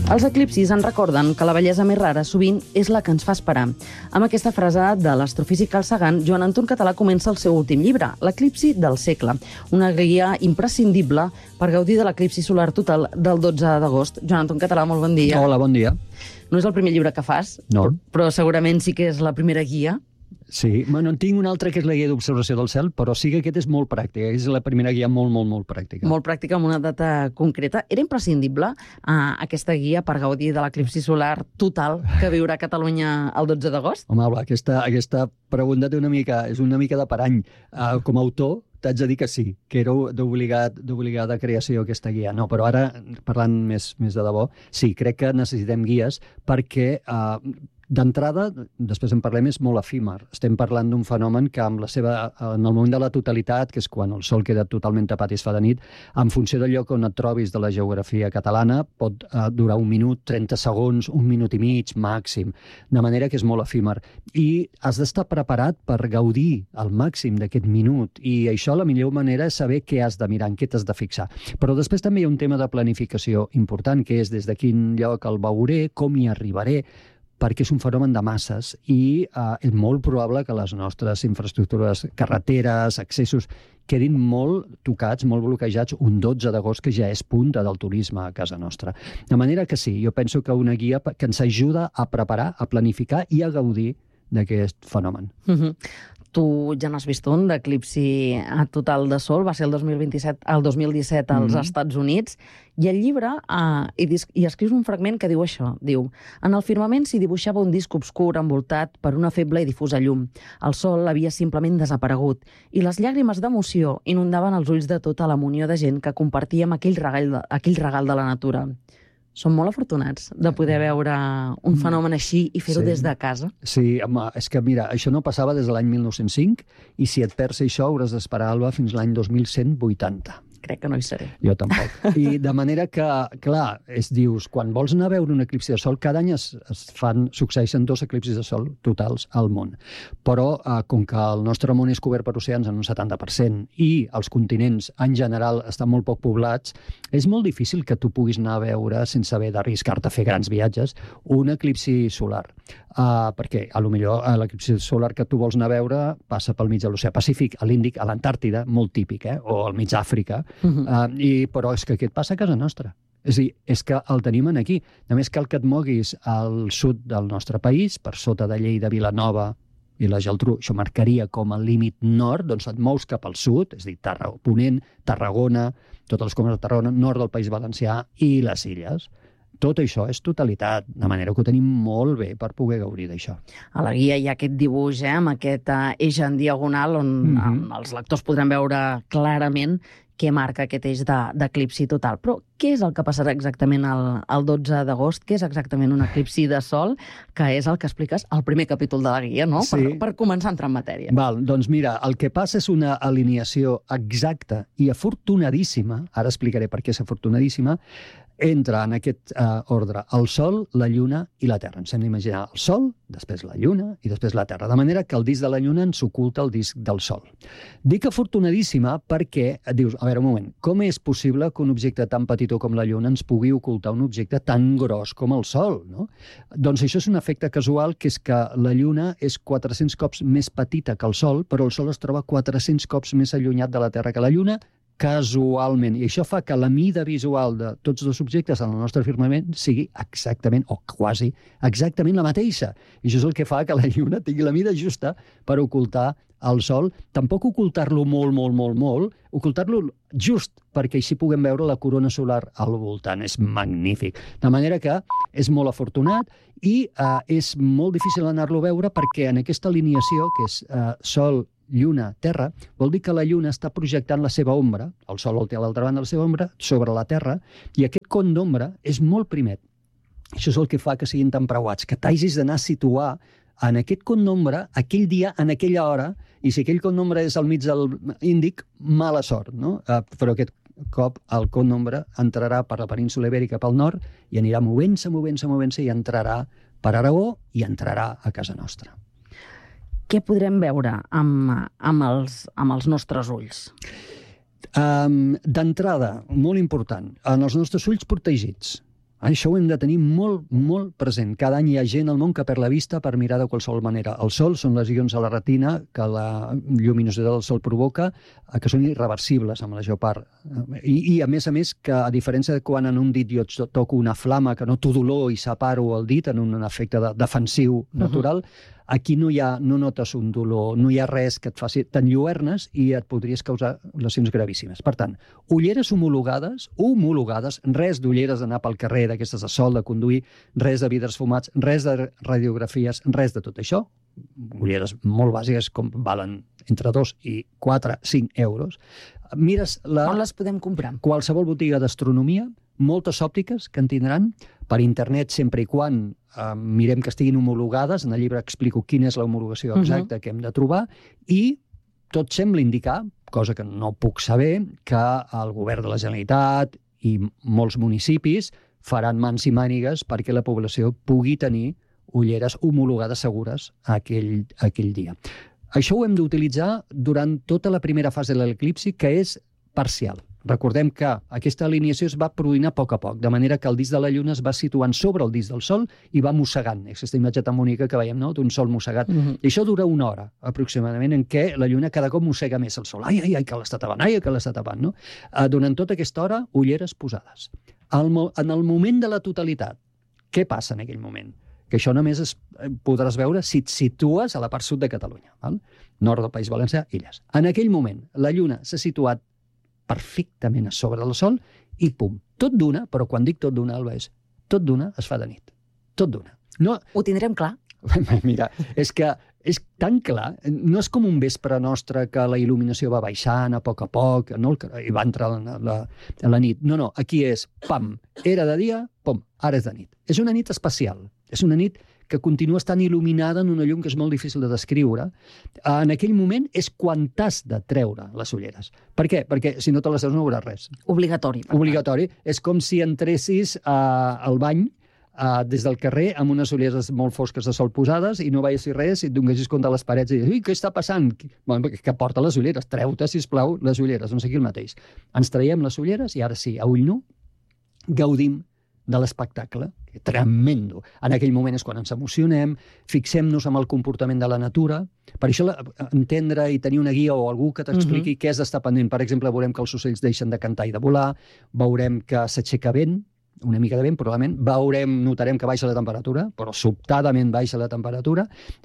Els eclipsis ens recorden que la bellesa més rara sovint és la que ens fa esperar. Amb aquesta frase de l'astrofísic Carl Sagan, Joan Anton Català comença el seu últim llibre, L'eclipsi del segle, una guia imprescindible per gaudir de l'eclipsi solar total del 12 d'agost. Joan Anton Català, molt bon dia. Hola, bon dia. No és el primer llibre que fas, No. però segurament sí que és la primera guia. Sí, bueno, en tinc un altre que és la guia d'observació del cel, però sí que aquest és molt pràctic, és la primera guia molt pràctica. Molt pràctica, amb una data concreta. Era imprescindible aquesta guia per gaudir de l'eclipsi solar total que viurà Catalunya el 12 d'agost? Home, aquesta pregunta és una mica de parany. Com a autor, t'haig de dir que sí, que era d'obligada creació aquesta guia. No, però ara, parlant més de debò, sí, crec que necessitem guies perquè d'entrada, després en parlem, és molt efímer. Estem parlant d'un fenomen que en el moment de la totalitat, que és quan el sol queda totalment tapat i es fa de nit, en funció del lloc on et trobis de la geografia catalana, pot durar 1 minut, 30 segons, 1 minut i mig, màxim. De manera que és molt efímer. I has d'estar preparat per gaudir al màxim d'aquest minut. I això, la millor manera és saber què has de mirar, en què t'has de fixar. Però després també hi ha un tema de planificació important, que és des de quin lloc el veuré, com hi arribaré, perquè és un fenomen de masses i és molt probable que les nostres infraestructures, carreteres, accessos, quedin molt tocats, molt bloquejats un 12 d'agost, que ja és punta del turisme a casa nostra. De manera que sí, jo penso que una guia que ens ajuda a preparar, a planificar i a gaudir d'aquest fenomen. Tu ja n'has vist un d'eclipsi total de sol, va ser el 2017 als Estats Units, i al llibre hi escrius un fragment que diu això, diu: en el firmament s'hi dibuixava un disc obscur envoltat per una feble i difusa llum. El sol havia simplement desaparegut i les llàgrimes d'emoció inundaven els ulls de tota la munió de gent que compartíem aquell regal de la natura. Som molt afortunats de poder veure un fenomen així i fer-ho des de casa. Sí, home, és que mira, això no passava des de l'any 1905 i si et perds això hauràs d'esperar, Alba, fins l'any 2180. Crec que no hi seré. Jo tampoc. I de manera que, clar, dius, quan vols anar a veure un eclipsi de sol, cada any succeeixen 2 eclipsis de sol totals al món. Però, com que el nostre món és cobert per oceans en un 70% i els continents, en general, estan molt poc poblats, és molt difícil que tu puguis anar a veure, sense haver d'arriscar-te a fer grans viatges, un eclipsi solar. Perquè, potser l'eclipsi solar que tu vols anar a veure passa pel mig de l'oceà Pacífic, a l'Índic, a l'Antàrtida, molt típic, o al mig d'Àfrica, però és que aquest passa a casa nostra. És a dir, és que el tenim aquí. Només cal que et moguis al sud del nostre país, per sota de Lleida, Vilanova i la Geltrú, això marcaria com el límit nord, doncs et mous cap al sud, és a dir, Ponent, Tarragona, totes les comarques de Tarragona, nord del País Valencià i les Illes. Tot això és totalitat, de manera que ho tenim molt bé per poder gaudir d'això. A la guia hi ha aquest dibuix, amb aquest eix en diagonal, on els lectors podran veure clarament què marca aquest eix d'eclipsi total. Però què és el que passarà exactament el 12 d'agost? Què és exactament un eclipsi de sol? Que és el que expliques al primer capítol de la guia, no? Sí. Per començar a entrar en matèria. Val, doncs mira, el que passa és una alineació exacta i afortunadíssima, ara explicaré per què és afortunadíssima, entra en aquest ordre el Sol, la Lluna i la Terra. Ens hem d'imaginar el Sol, després la Lluna i després la Terra. De manera que el disc de la Lluna ens oculta el disc del Sol. Dic afortunadíssima perquè dius, a veure, un moment, com és possible que un objecte tan petitó com la Lluna ens pugui ocultar un objecte tan gros com el Sol, no? Doncs això és un efecte casual, que és que la Lluna és 400 cops més petita que el Sol, però el Sol es troba 400 cops més allunyat de la Terra que la Lluna, casualment. I això fa que la mida visual de tots els objectes en el nostre firmament sigui exactament, o quasi, exactament la mateixa. I això és el que fa que la Lluna tingui la mida justa per ocultar el Sol. Tampoc ocultar-lo molt, ocultar-lo just perquè així puguem veure la corona solar al voltant. És magnífic. De manera que és molt afortunat i és molt difícil anar-lo a veure perquè en aquesta alineació, que és Sol, Lluna, Terra, vol dir que la Lluna està projectant la seva ombra, el Sol el té a l'altra banda de la seva ombra, sobre la Terra, i aquest con d'ombra és molt primet. Això és el que fa que siguin tan preuats, que t'hagis d'anar a situar en aquest con d'ombra, aquell dia, en aquella hora, i si aquell con d'ombra és al mig del Índic, mala sort, no? Però aquest cop el con d'ombra entrarà per la península Ibèrica pel nord i anirà movent-se i entrarà per Aragó i entrarà a casa nostra. Què podrem veure amb els nostres ulls? D'entrada, molt important, en els nostres ulls protegits. Això ho hem de tenir molt, molt present. Cada any hi ha gent al món que perd la vista per mirar de qualsevol manera. El sol són lesions a la retina que la lluminositat del sol provoca, que són irreversibles en la major part. I a més, que a diferència de quan en un dit jo toco una flama que no té dolor i separo el dit en un efecte defensiu natural, aquí no notes un dolor, no hi ha res que et faci... T'enlluernes i et podries causar lesions gravíssimes. Per tant, ulleres homologades, res d'ulleres d'anar pel carrer, d'aquestes de sol, de conduir, res de vidres fumats, res de radiografies, res de tot això. Ulleres molt bàsiques com valen entre 2 i 4, 5 euros. Mires on les podem comprar? Qualsevol botiga d'astronomia, moltes òptiques que en tindran, per internet sempre i quan mirem que estiguin homologades. En el llibre explico quina és la homologació exacta que hem de trobar i tot sembla indicar, cosa que no puc saber, que el govern de la Generalitat i molts municipis faran mans i mànigues perquè la població pugui tenir ulleres homologades segures aquell dia. Això ho hem d'utilitzar durant tota la primera fase de l'eclipsi, que és parcial. Recordem que aquesta alineació es va produint a poc, de manera que el disc de la Lluna es va situant sobre el disc del Sol i va mossegant. Aquesta imatge tan bonica que veiem, no?, d'un Sol mossegat. I això dura 1 hora, aproximadament, en què la Lluna cada cop mossega més el Sol. Ai, que l'està tapant, no? Durant tota aquesta hora, ulleres posades. En el moment de la totalitat, què passa en aquell moment? Que això només podràs veure si et situes a la part sud de Catalunya, val? Nord del País Valencià, illes. En aquell moment, la Lluna s'ha situat perfectament a sobre del Sol i pum, tot d'una, però quan dic tot d'una, Alba, és tot d'una es fa de nit. Tot d'una. No, ho tindrem clar? Mira, és que és tan clar, no és com un vespre nostre que la il·luminació va baixant a poc, no? I va entrar la nit. No, aquí és, pam, era de dia, pum, ara és de nit. És una nit especial, és una nit que continua estant il·luminada en una llum que és molt difícil de descriure. En aquell moment és quan t'has de treure les ulleres. Per què? Perquè si no te les treus no veuràs res. Obligatori. Obligatori. És com si entressis al bany des del carrer amb unes ulleres molt fosques de sol posades i no veiessis res i et donessis compte a les parets i dius, què està passant? Bueno, que porta les ulleres, treu-te, sisplau, les ulleres. Doncs aquí el mateix. Ens traiem les ulleres i ara sí, a ull nu, gaudim de l'espectacle, tremendo. En aquell moment és quan ens emocionem, fixem-nos en el comportament de la natura. Per això entendre i tenir una guia o algú que t'expliqui què has d'estar pendent. Per exemple, veurem que els ocells deixen de cantar i de volar, veurem que s'aixeca vent, una mica de vent, probablement, notarem que baixa la temperatura, però sobtadament baixa la temperatura,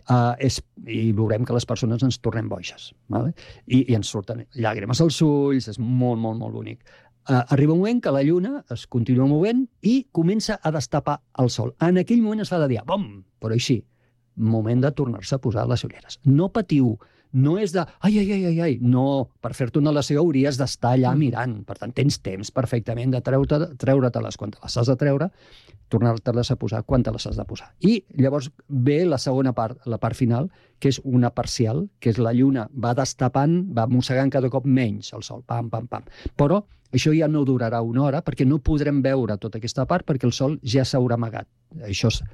i veurem que les persones ens tornem boixes. Vale? I ens surten llàgrimes als ulls, és molt, molt, molt bonic. Arriba un moment que la Lluna es continua movent i comença a destapar el Sol. En aquell moment es fa de dia, bom! Però així, moment de tornar-se a posar les ulleres. No patiu, no és de ai, no, per fer-te una lesió hauries d'estar allà mirant. Per tant, tens temps perfectament de treure-te-les quan te les has de treure, tornar-te-les a posar quan te les has de posar. I llavors ve la segona part, la part final, que és una parcial, que és la Lluna va destapant, va mossegant cada cop menys el Sol, pam, pam, pam. Però això ja no durarà 1 hora perquè no podrem veure tota aquesta part perquè el Sol ja s'haurà amagat. Això és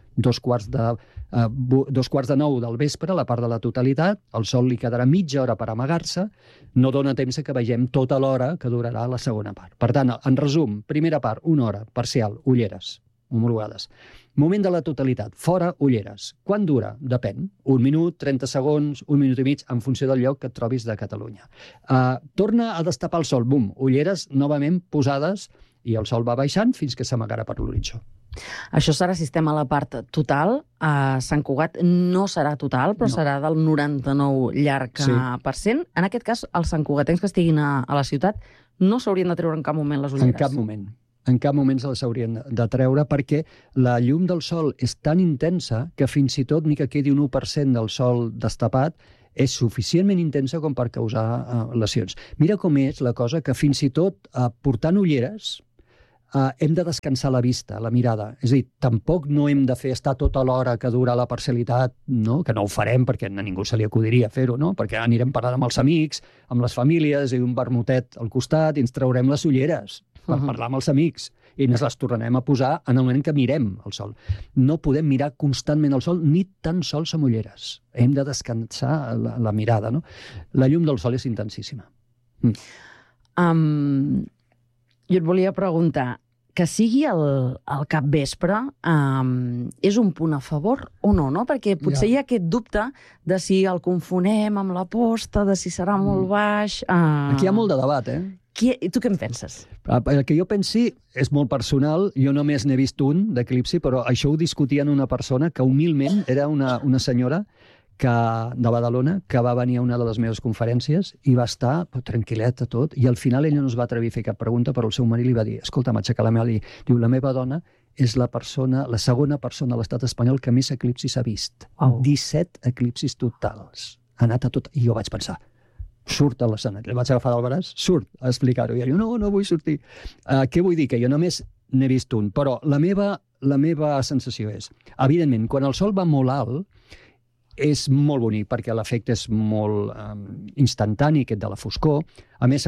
8:45 del vespre, la part de la totalitat, el Sol li quedarà mitja hora per amagar-se, no dona temps que vegem tota l'hora que durarà la segona part. Per tant, en resum, primera part, 1 hora, parcial, ulleres homologades. Moment de la totalitat, fora ulleres. Quant dura? Depèn. 1 minut, 30 segons, 1 minut i mig, en funció del lloc que et trobis de Catalunya. Torna a destapar el Sol, bum, ulleres novament posades i el Sol va baixant fins que s'amagarà per l'horitzó. Això serà sistema a la part total. A Sant Cugat no serà total, però serà del 99 llarg %. En aquest cas, els santcugatencs que estiguin a la ciutat no s'haurien de treure en cap moment les ulleres. En cap moment. En cap moment se les haurien de treure perquè la llum del Sol és tan intensa que fins i tot ni que quedi un 1% del Sol destapat és suficientment intensa com per causar lesions. Mira com és la cosa que fins i tot portant ulleres hem de descansar la vista, la mirada. És a dir, tampoc no hem de fer estar tota l'hora que dura la parcialitat, no? Que no ho farem perquè a ningú se li acudiria fer-ho, no? Perquè anirem parlant amb els amics, amb les famílies, i un vermutet al costat i ens traurem les ulleres per parlar amb els amics i ens les tornarem a posar en el moment que mirem el Sol. No podem mirar constantment el Sol ni tan sols amb ulleres. Hem de descansar la mirada, no? La llum del Sol és intensíssima. Jo et volia preguntar, que sigui el capvespre és un punt a favor o no? Perquè potser hi ha aquest dubte de si el confonem amb la posta, de si serà molt baix... Aquí hi ha molt de debat, Tu què en penses? El que jo pensi és molt personal. Jo només n'he vist un d'eclipsi, però això ho discutia en una persona que humilment era una senyora de Badalona, que va venir a una de les meves conferències i va estar tranquil·leta tot, i al final ella no es va atrevir a fer cap pregunta, però el seu marit li va dir, escolta, m'aixeca la meva, diu, la meva dona és la segona persona a l'estat espanyol que més eclipsis ha vist. 17 eclipsis totals. Ha anat a tot. I jo vaig pensar, surt a l'escenari. El vaig agafar del braç, surt a explicar-ho. I ella diu, no vull sortir. Què vull dir? Que jo només n'he vist un. Però la meva sensació és, evidentment, quan el sol va molt alt, és molt bonic, perquè l'efecte és molt instantani, aquest de la foscor. A més,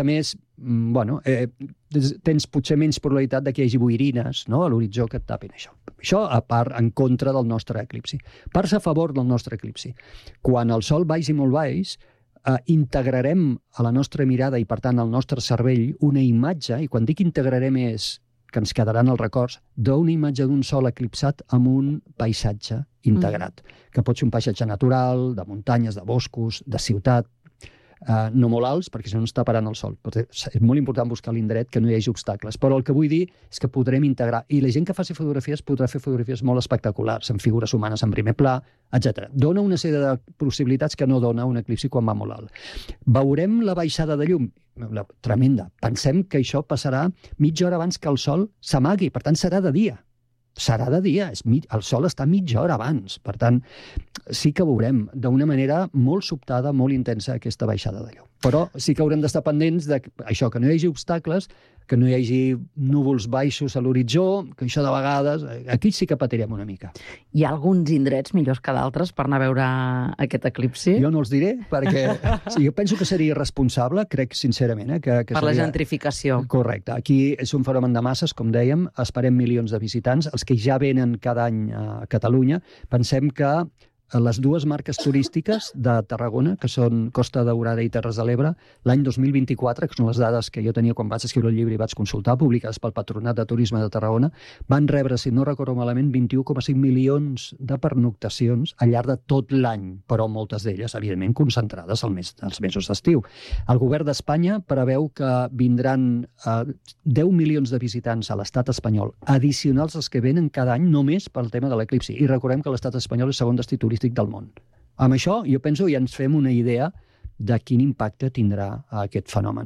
tens potser menys probabilitat que hi hagi boirines, no?, a l'horitzó que et tapin això. Això, a part, en contra del nostre eclipsi. Parts a favor del nostre eclipsi. Quan el sol vagi molt baix, integrarem a la nostra mirada i, per tant, al nostre cervell una imatge, i quan dic integrarem és que ens quedaran els records, d'una imatge d'un sol eclipsat amb un paisatge integrat, que pot ser un paisatge natural, de muntanyes, de boscos, de ciutat, no molt alts, perquè si no ens taparan el sol. És molt important buscar l'indret, que no hi hagi obstacles. Però el que vull dir és que podrem integrar. I la gent que faci fotografies podrà fer fotografies molt espectaculars, amb figures humanes en primer pla, etc. Dona una sèrie de possibilitats que no dona un eclipsi quan va molt alt. Veurem la baixada de llum? Tremenda. Pensem que això passarà mitja hora abans que el sol s'amagui, per tant serà de dia. Serà de dia, el sol està mitja hora abans. Per tant, sí que veurem d'una manera molt sobtada, molt intensa, aquesta baixada de llum. Però sí que haurem d'estar pendents d'això, que no hi hagi obstacles, que no hi hagi núvols baixos a l'horitzó, que això de vegades... Aquí sí que patirem una mica. Hi ha alguns indrets millors que d'altres per anar a veure aquest eclipsi? Jo no els diré, perquè jo penso que seria irresponsable, crec sincerament. Per la gentrificació. Correcte. Aquí és un fenomen de masses, com dèiem, esperem milions de visitants. Els que ja venen cada any a Catalunya, pensem que les dues marques turístiques de Tarragona, que són Costa Daurada i Terres de l'Ebre, l'any 2024, que són les dades que jo tenia quan vaig escriure el llibre i vaig consultar, publicades pel Patronat de Turisme de Tarragona, van rebre, si no recordo malament, 21,5 milions de pernoctacions al llarg de tot l'any, però moltes d'elles, evidentment, concentrades als mesos d'estiu. El govern d'Espanya preveu que vindran 10 milions de visitants a l'estat espanyol, addicionals als que venen cada any només pel tema de l'eclipsi. I recordem que l'estat espanyol és segon destí turístic del món. Amb això, jo penso, ja ens fem una idea de quin impacte tindrà aquest fenomen.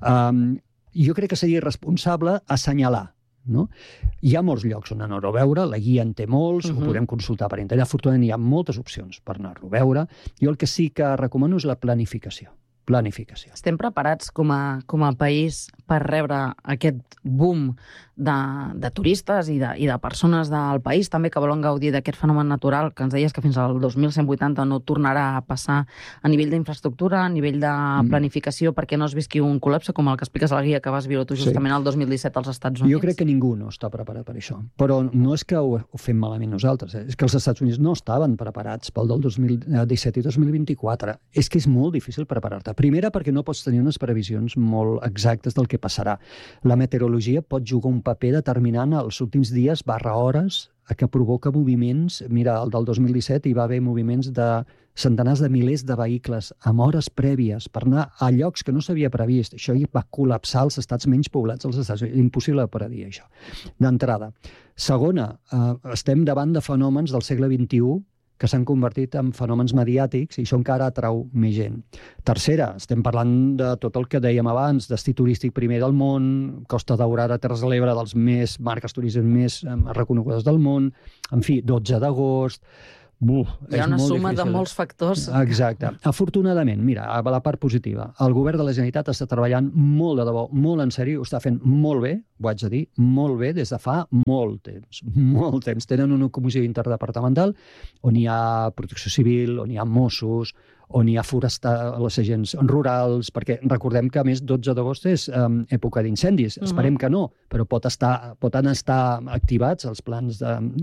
Jo crec que seria irresponsable assenyalar, no? Hi ha molts llocs on anar-ho a veure, la guia en té molts, ho podem consultar per internet. Afortunadament hi ha moltes opcions per anar-ho a veure. Jo el que sí que recomano és la planificació. Estem preparats com a país per rebre aquest boom de turistes i de persones del país també que volen gaudir d'aquest fenomen natural que ens deies que fins al 2180 no tornarà a passar a nivell d'infraestructura, a nivell de planificació, perquè no es visqui un col·lapse com el que expliques a la guia que vas viure tu justament el 2017 als Estats Units. Jo crec que ningú no està preparat per això. Però no és que ho fem malament nosaltres, és que els Estats Units no estaven preparats pel del 2017 i 2024. És que és molt difícil preparar-te. Primera, perquè no pots tenir unes previsions molt exactes del que passarà. La meteorologia pot jugar un paper determinant els últims dies /hores que provoca moviments. Mira, el del 2017 hi va haver moviments de centenars de milers de vehicles amb hores prèvies per anar a llocs que no s'havia previst. Això va col·lapsar els estats menys poblats dels Estats Units. Impossible de predir, això, d'entrada. Segona, estem davant de fenòmens del segle XXI que s'han convertit en fenòmens mediàtics i això encara atrau més gent. Tercera, estem parlant de tot el que dèiem abans, destí turístic primer del món, Costa Daurada, Terres de l'Ebre, dels més marques turístiques més reconegudes del món, en fi, 12 d'agost... Hi ha una suma de molts factors. Exacte. Afortunadament, mira, a la part positiva, el govern de la Generalitat està treballant molt de debò, molt en sèrio, ho està fent molt bé, ho haig de dir, molt bé, des de fa molt temps, molt temps. Tenen una comissió interdepartamental on hi ha protecció civil, on hi ha Mossos, on hi ha les agents rurals, perquè recordem que a més 12 d'agost és època d'incendis. Esperem que no, però poden estar activats els plans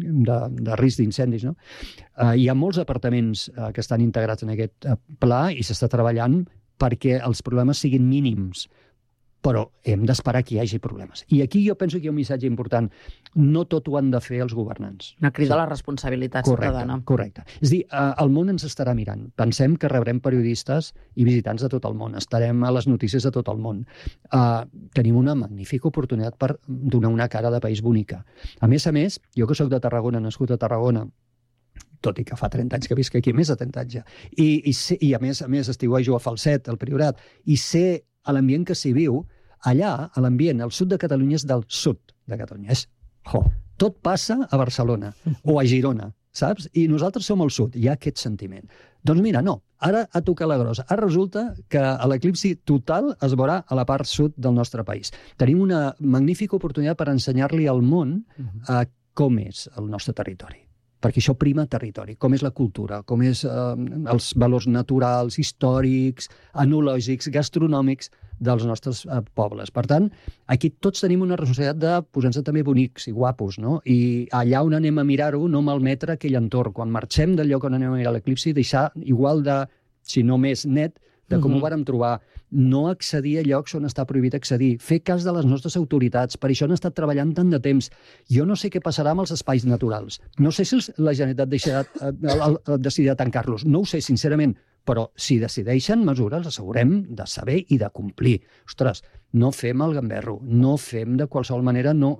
de risc d'incendis, no? Hi ha molts departaments que estan integrats en aquest pla i s'està treballant perquè els problemes siguin mínims. però hem d'esperar que hi hagi problemes. I aquí jo penso que hi ha un missatge important. No tot ho han de fer els governants. Una crida a la responsabilitat ciutadana. Correcte. És a dir, el món ens estarà mirant. Pensem que rebrem periodistes i visitants de tot el món. Estarem a les notícies de tot el món. Tenim una magnífica oportunitat per donar una cara de país bonica. A més, jo que sóc de Tarragona, nascut a Tarragona, tot i que fa 30 anys que visc aquí, més de 30 anys ja, i a més estiuejo a Falset, al Priorat, i sé a l'ambient que s'hi viu, allà, a l'ambient, el sud de Catalunya és del sud de Catalunya. Tot passa a Barcelona o a Girona, saps? I nosaltres som al sud, hi ha aquest sentiment. Doncs mira, no, ara ha tocat la grossa. Ara resulta que l'eclipsi total es veurà a la part sud del nostre país. Tenim una magnífica oportunitat per ensenyar-li al món com és el nostre territori. Perquè això prima territori, com és la cultura, com és els valors naturals, històrics, enològics, gastronòmics dels nostres pobles. Per tant, aquí tots tenim una responsabilitat de posar-nos també bonics i guapos, no? I allà on anem a mirar-ho, no malmetre aquell entorn. Quan marxem del lloc on anem a mirar l'eclipsi, deixar igual de, si no més net, de com ho vàrem trobar. No accedir a llocs on està prohibit accedir. Fer cas de les nostres autoritats. Per això han estat treballant tant de temps. Jo no sé què passarà amb els espais naturals. No sé si la Generalitat decidirà tancar-los. No ho sé, sincerament. Però si decideixen mesures, assegurem de saber i de complir. Ostres, no fem el gamberro, no fem de qualsevol manera, no.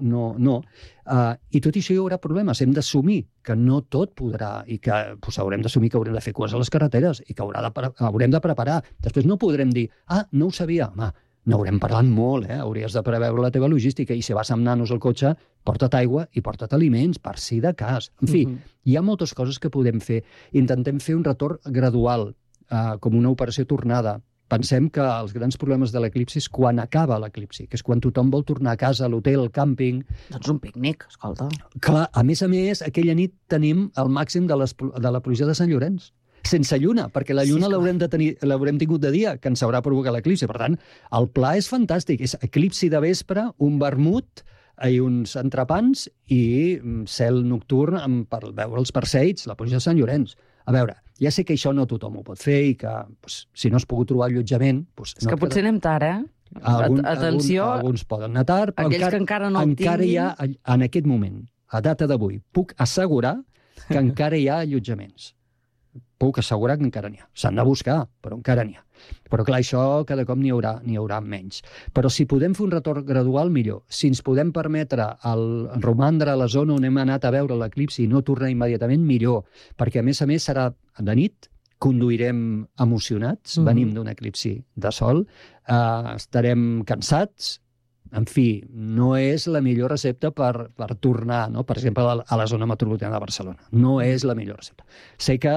I tot això hi haurà problemes. Hem d'assumir que no tot podrà i que haurem d'assumir que haurem de fer cues a les carreteres i que haurem de preparar. Després no podrem dir, no ho sabia. Home, n'haurem parlat molt, hauries de preveure la teva logística i si vas amb nanos al cotxe, porta't aigua i porta't aliments, per si de cas. En fi, hi ha moltes coses que podem fer. Intentem fer un retorn gradual, com una operació tornada. Pensem que els grans problemes de l'eclipsi és quan acaba l'eclipsi, que és quan tothom vol tornar a casa, a l'hotel, al càmping. Doncs un pícnic, escolta. Clar, a més, aquella nit tenim el màxim de la pluja de Sant Llorenç. Sense lluna, perquè la lluna l'haurem tingut de dia, que ens haurà provocat l'eclipsi. Per tant, el pla és fantàstic. És eclipsi de vespre, un vermut i uns entrepans i cel nocturn per veure els perseids, la pluja de Sant Llorenç. A veure, ja sé que això no tothom ho pot fer i que si no has pogut trobar allotjament... És que potser anem tard, Atenció, alguns poden anar tard, però aquells que encara no el tinguin... hi ha, en aquest moment, a data d'avui, puc assegurar que encara hi ha allotjaments. Puc assegurar que encara n'hi ha. S'han de buscar, però encara n'hi ha. Però clar, això cada cop n'hi haurà menys. Però si podem fer un retorn gradual, millor. Si ens podem permetre romandre a la zona on hem anat a veure l'eclipsi i no tornar immediatament, millor. Perquè a més serà de nit, conduirem emocionats, venim d'un eclipsi de sol, estarem cansats. En fi, no és la millor recepta per tornar, no? Per exemple, a la zona metropolitana de Barcelona. No és la millor recepta. Sé que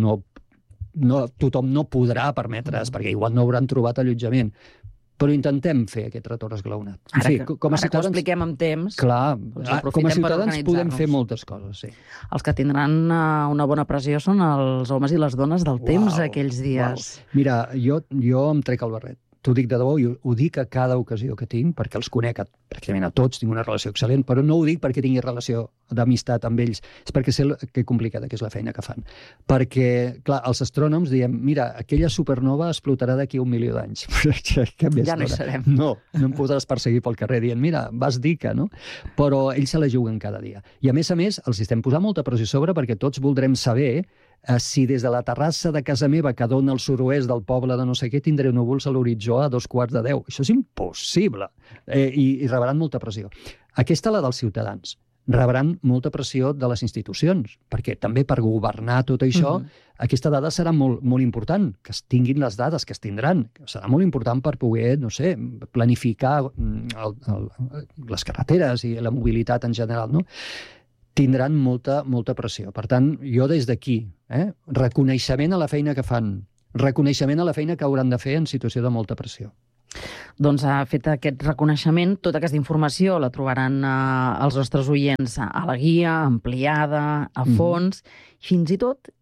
tothom no podrà permetre's, perquè igual no hauran trobat allotjament, però intentem fer aquest retorn esglaonat. Ara que ho expliquem amb temps... Clar, com a ciutadans podem fer moltes coses, sí. Els que tindran una bona pressió són els homes i les dones del temps aquells dies. Mira, jo em trec el barret. T'ho dic de debò i ho dic a cada ocasió que tinc, perquè els conec pràcticament a tots, tinc una relació excel·lent, però no ho dic perquè tingui relació d'amistat amb ells, és perquè sé que complicada que és la feina que fan. Perquè, clar, els astrònoms diem, mira, aquella supernova explotarà d'aquí 1 milió d'anys. Ja no hi serem. No em podràs perseguir pel carrer dient, mira, vas dir que, no? Però ells se la juguen cada dia. I a més, els estem posant molta pressió a sobre perquè tots voldrem saber si des de la terrassa de casa meva que dona al sud-oest del poble de no sé què tindré núvols a l'horitzó a 9:45. Això és impossible. I rebran molta pressió. Aquesta, la dels ciutadans. Rebran molta pressió de les institucions, perquè també per governar tot això, aquesta dada serà molt, molt important, que es tinguin les dades, que es tindran. Serà molt important per poder, no sé, planificar les carreteres i la mobilitat en general, no? Tindran molta pressió. Per tant, jo des d'aquí, reconeixement a la feina que fan, reconeixement a la feina que hauran de fer en situació de molta pressió. Doncs ha fet aquest reconeixement, tota aquesta informació la trobaran els nostres oients a la guia, ampliada, a fons, fins i tot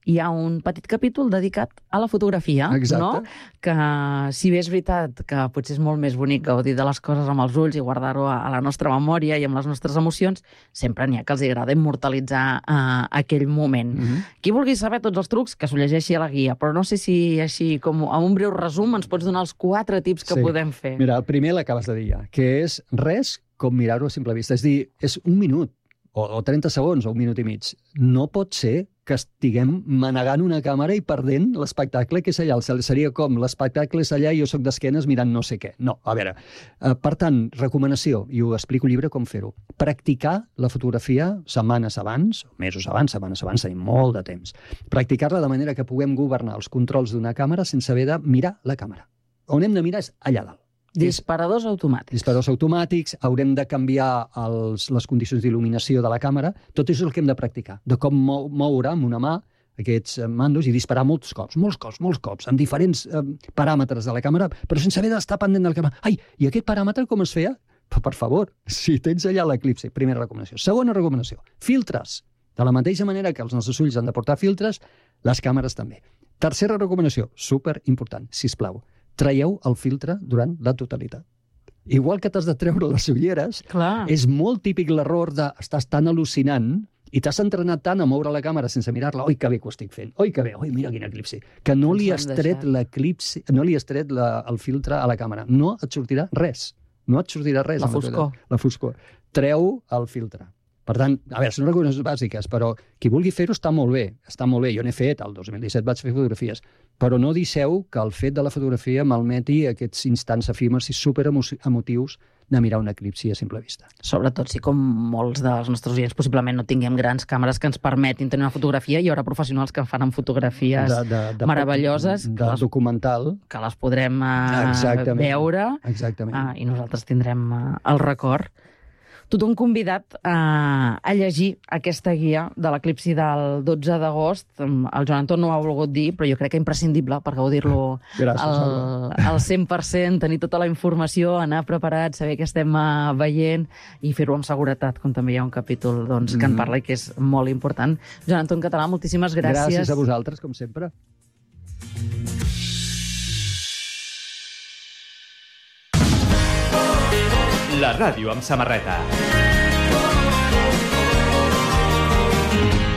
hi ha un petit capítol dedicat a la fotografia, Exacte. no? Que, si bé és veritat que potser és molt més bonic gaudir de les coses amb els ulls i guardar-ho a la nostra memòria i amb les nostres emocions, sempre n'hi ha que els agrada immortalitzar aquell moment. Qui vulgui saber tots els trucs, que s'ho llegeixi a la guia, però no sé si així, com a un breu resum, ens pots donar els 4 tips que podem fer. Mira, el primer l'acabes de dir ja, que és res com mirar-ho a simple vista. És dir, és un minut, o 30 segons, o un minut i mig. No pot ser que estiguem manegant una càmera i perdent l'espectacle que és allà. Seria com, l'espectacle és allà i jo soc d'esquenes mirant no sé què. No, a veure. Per tant, recomanació, i ho explico al llibre com fer-ho. Practicar la fotografia setmanes abans, mesos abans, setmanes abans, tenim molt de temps. Practicar-la de manera que puguem governar els controls d'una càmera sense haver de mirar la càmera. On hem de mirar és allà dalt. Disparadors automàtics. Disparadors automàtics, haurem de canviar les condicions d'il·luminació de la càmera. Tot això és el que hem de practicar, de com moure amb una mà aquests mandos i disparar molts cops, amb diferents paràmetres de la càmera, però sense haver d'estar pendent de la càmera. Ai, i aquest paràmetre com es feia? Per favor, si tens allà l'eclipsi. Primera recomanació. Segona recomanació, filtres. De la mateixa manera que els nostres ulls han de portar filtres, les càmeres també. Tercera recomanació, super important, sisplau. Traieu el filtre durant la totalitat. Igual que t'has de treure les ulleres, és molt típic l'error d'estàs tan al·lucinant i t'has entrenat tant a moure la càmera sense mirar-la. Oi, que bé que ho estic fent. Oi, que bé. Oi, mira quin eclipsi. Que no li has tret l'eclipsi, no li has tret el filtre a la càmera. No et sortirà res. No et sortirà res. La foscor. La foscor. Treu el filtre. Per tant, a veure, són recomanacions bàsiques, però qui vulgui fer-ho està molt bé. Està molt bé. Jo n'he fet, el 2017 vaig fer fotografies, però no deixeu que el fet de la fotografia malmeti aquests instants efímers i superemotius de mirar un eclipsi a simple vista. Sobretot si, com molts dels nostres oients, possiblement no tinguem grans càmeres que ens permetin tenir una fotografia, hi haurà professionals que fan fotografies meravelloses. De documental. Que les podrem veure. Exactament. I nosaltres tindrem el record. Tothom convidat a llegir aquesta guia de l'eclipsi del 12 d'agost. El Joan Anton no ho ha volgut dir, però jo crec que imprescindible per gaudir-lo al 100%, tenir tota la informació, anar preparats, saber què estem veient i fer-ho amb seguretat, com també hi ha un capítol que en parla i que és molt important. Joan Anton Català, moltíssimes gràcies. Gràcies a vosaltres, com sempre. La ràdio amb samarreta.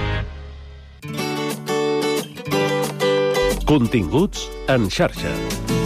Continguts en xarxa.